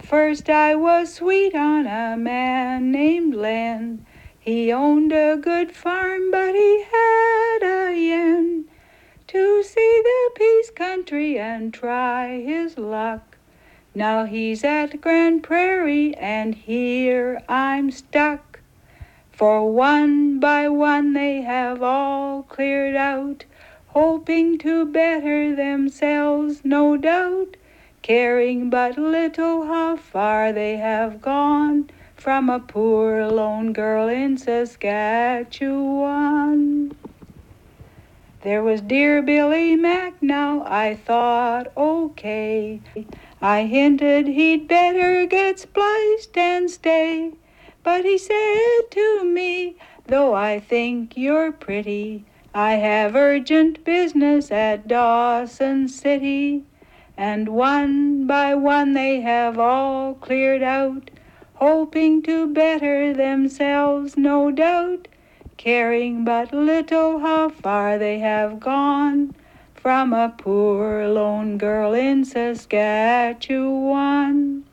First I was sweet on a man named Len. He owned a good farm, but he had a yen to see the Peace Country and try his luck. Now he's at Grand Prairie, and here I'm stuck. For one by one they have all cleared out, hoping to better themselves, no doubt, caring but little how far they have gone from a poor lone girl in Saskatchewan. There was dear Billy Mack, now I thought, okay. I hinted he'd better get spliced and stay. But he said to me, though I think you're pretty, I have urgent business at Dawson City. And one by one they have all cleared out, hoping to better themselves, no doubt, caring but little how far they have gone from a poor lone girl in Saskatchewan.